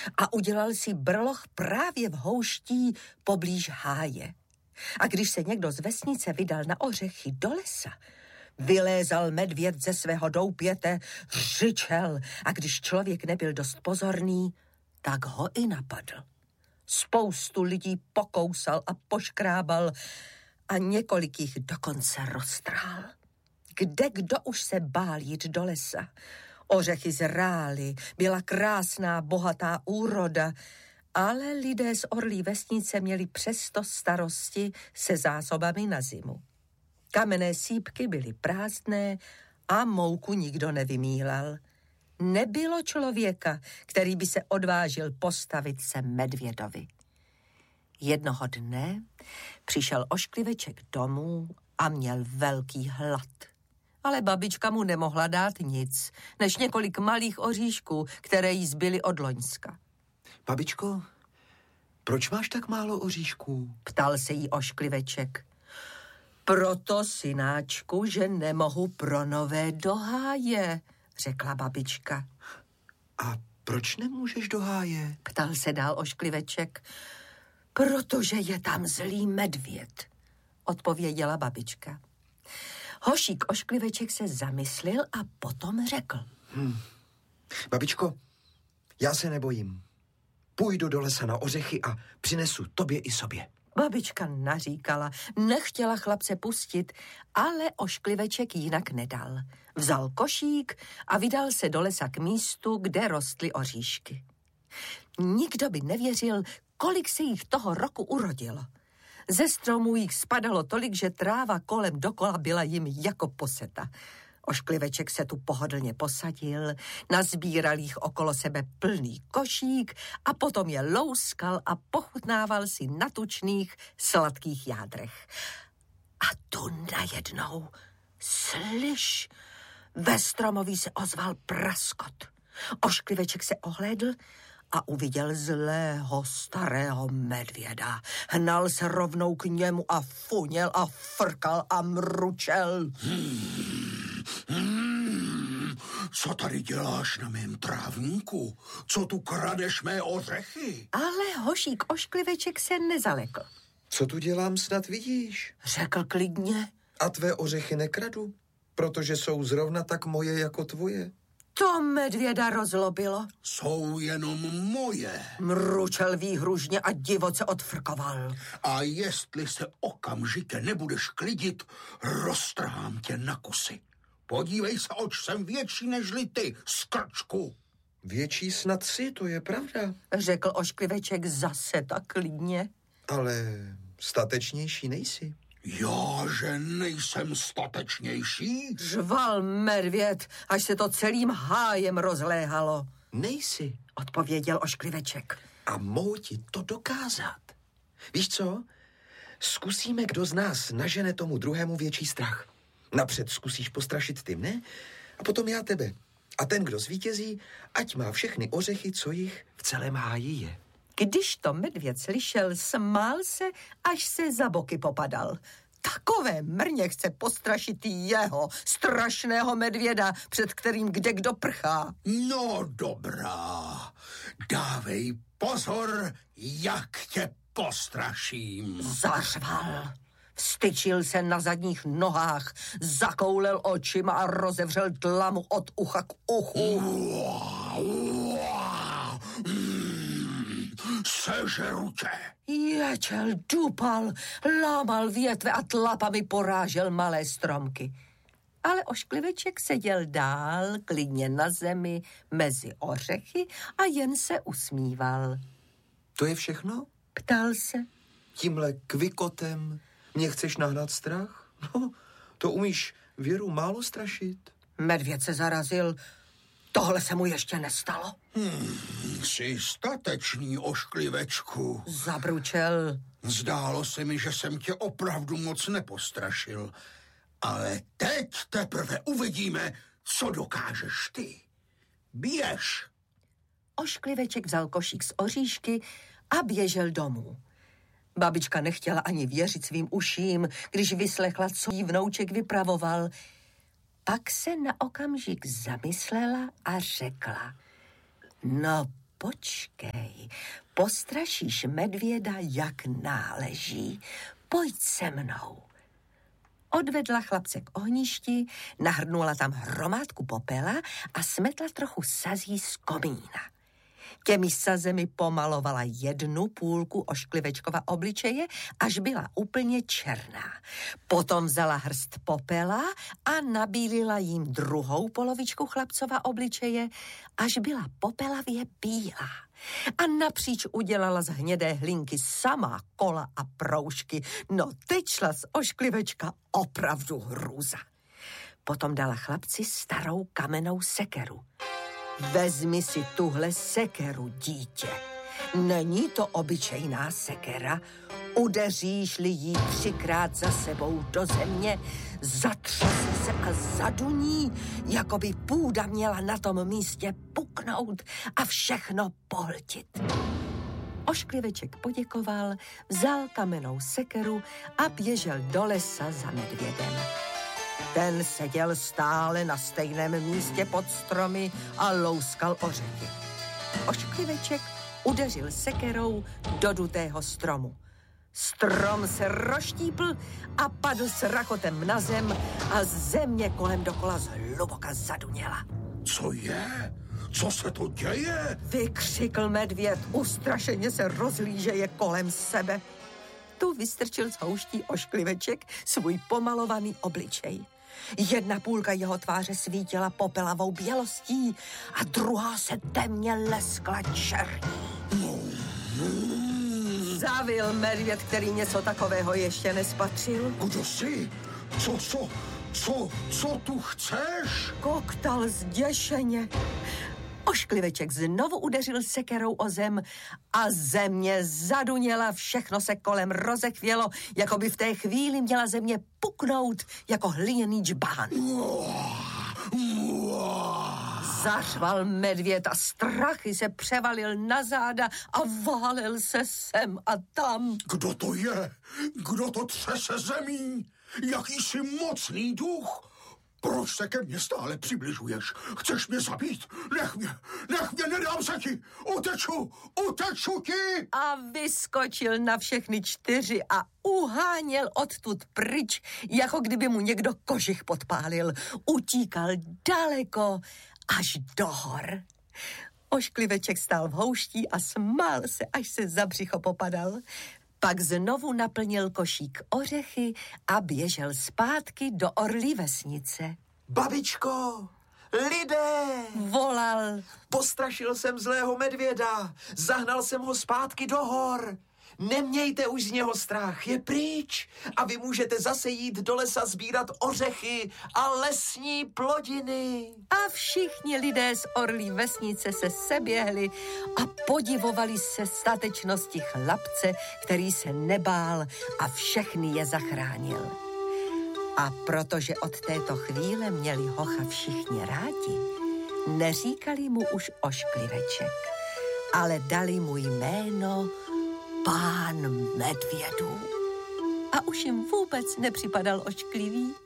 a udělal si brloch právě v houští poblíž háje. A když se někdo z vesnice vydal na ořechy do lesa, vylézal medvěd ze svého doupěte, řičel a když člověk nebyl dost pozorný, tak ho i napadl. Spoustu lidí pokousal a poškrábal a několik jich dokonce roztrhal. Kdo už se bál jít do lesa. Ořechy zrály, byla krásná, bohatá úroda, ale lidé z Orlí vesnice měli přesto starosti se zásobami na zimu. Kamenné sýpky byly prázdné a mouku nikdo nevymílal. Nebylo člověka, který by se odvážil postavit se medvědovi. Jednoho dne přišel oškliveček domů a měl velký hlad. Ale babička mu nemohla dát nic, než několik malých oříšků, které jí zbyly od loňska. Babičko, proč máš tak málo oříšků? Ptal se jí oškliveček. Proto, synáčku, že nemohu pro nové do háje, řekla babička. A proč nemůžeš do háje? Ptal se dál oškliveček. Protože je tam zlý medvěd, odpověděla babička. Hošík oškliveček se zamyslel a potom řekl. Babičko, já se nebojím. Půjdu do lesa na ořechy a přinesu tobě i sobě. Babička naříkala, nechtěla chlapce pustit, ale oškliveček jinak nedal. Vzal košík a vydal se do lesa k místu, kde rostly oříšky. Nikdo by nevěřil, kolik se jich toho roku urodilo. Ze stromů jich spadalo tolik, že tráva kolem dokola byla jim jako poseta. Oškliveček se tu pohodlně posadil, nazbíral jich okolo sebe plný košík a potom je louskal a pochutnával si na tučných, sladkých jádrech. A tu najednou, slyš, ve stromoví se ozval praskot. Oškliveček se ohlédl a uviděl zlého starého medvěda. Hnal se rovnou k němu a funěl a frkal a mručel. Co tady děláš na mém trávníku? Co tu kradeš mé ořechy? Ale hošík oškliveček se nezalekl. Co tu dělám, snad vidíš? Řekl klidně. A tvé ořechy nekradu, protože jsou zrovna tak moje jako tvoje. To medvěda rozlobilo. Jsou jenom moje. Mručel výhružně a divoce odfrkoval. A jestli se okamžitě nebudeš klidit, roztrhám tě na kusy. Podívej se, oč jsem větší nežli ty, skrčku. Větší snad si, to je pravda. Řekl oškliveček zase tak klidně. Ale statečnější nejsi. Já, že nejsem statečnější? Řval medvěd, až se to celým hájem rozléhalo. Nejsi, odpověděl oškliveček. A mohu ti to dokázat. Víš co? Zkusíme, kdo z nás nažene tomu druhému větší strach. Napřed zkusíš postrašit ty mne a potom já tebe. A ten, kdo zvítězí, ať má všechny ořechy, co jich v celém háji je. Když to medvěd slyšel, smál se, až se za boky popadal. Takové mrně chce postrašit jeho, strašného medvěda, před kterým kdekdo prchá. No dobrá, dávej pozor, jak tě postraším. Zařval. Vstyčil se na zadních nohách, zakoulel očima a rozevřel dlamu od ucha k uchu. Sežeru tě. Ječel, dupal, lámal větve a tlapami porážel malé stromky. Ale oškliveček seděl dál, klidně na zemi, mezi ořechy a jen se usmíval. To je všechno? Ptal se. Tímhle kvikotem mě chceš nahnat strach? No, to umíš Věru málo strašit. Medvěd se zarazil. Tohle se mu ještě nestalo. Jsi statečný, ošklivečku. Zabručel. Zdálo se mi, že jsem tě opravdu moc nepostrašil. Ale teď teprve uvidíme, co dokážeš ty. Běž. Oškliveček vzal košík z oříšky a běžel domů. Babička nechtěla ani věřit svým uším, když vyslechla, co jí vnouček vypravoval. Pak se na okamžik zamyslela a řekla. No počkej, Postrašíš medvěda, jak náleží. Pojď se mnou. Odvedla chlapce k ohništi, nahrnula tam hromádku popela a smetla trochu sazí z komína. Těmi sazemi pomalovala jednu půlku ošklivečkova obličeje, až byla úplně černá. Potom vzala hrst popela a nabílila jim druhou polovičku chlapcova obličeje, až byla popelavě bílá. A napříč udělala z hnědé hlinky samá kola a proužky. No teď šla z ošklivečka opravdu hrůza. Potom dala chlapci starou kamennou sekeru. Vezmi si tuhle sekeru, dítě. Není to obyčejná sekera. Udeříš-li jí 3krát za sebou do země, zatřese se a zaduní, jako by půda měla na tom místě puknout a všechno pohltit. Oškliveček poděkoval, vzal kamennou sekeru a běžel do lesa za medvědem. Ten seděl stále na stejném místě pod stromy a louskal ořechy. Oškliveček udeřil sekerou do dutého stromu. Strom se rozštípl a padl s rakotem na zem a země kolem dokola zhluboka zaduněla. Co je? Co se to děje? Vykřikl medvěd, ustrašeně se rozhlížeje kolem sebe. Tu vystrčil z houští oškliveček svůj pomalovaný obličej. Jedna půlka jeho tváře svítila popelavou bělostí a druhá se temně leskla černí. Zavil medvěd, který něco takového ještě nespatřil. Kdo jsi? Co tu chceš? Koktal zděšeně. Oškliveček znovu udeřil sekerou o zem a země zaduněla, všechno se kolem rozechvělo, jako by v té chvíli měla země puknout jako hliněný džbán. Zařval medvěd a strachy se převalil na záda a válel se sem a tam. Kdo to je? Kdo to třese zemí? Jakýsi mocný duch? Proč se ke mně stále přibližuješ? Chceš mě zabít? Nech mě, nedám se ti! Uteču ti! A vyskočil na všechny 4 a uháněl odtud pryč, jako kdyby mu někdo kožich podpálil. Utíkal daleko, až do hor. Oškliveček stál v houští a smál se, až se za břicho popadal. Pak znovu naplnil košík ořechy a běžel zpátky do orlí vesnice. Babičko, lidé! Volal. Postrašil jsem zlého medvěda, zahnal jsem ho zpátky do hor. Nemějte už z něho strach, je pryč a vy můžete zase jít do lesa sbírat ořechy a lesní plodiny. A všichni lidé z orlí vesnice se seběhli a podivovali se statečnosti chlapce, který se nebál a všechny je zachránil. A protože od této chvíle měli hocha všichni rádi, neříkali mu už Oškliveček, ale dali mu jméno Pán medvědů. A už jim vůbec nepřipadal ošklivý.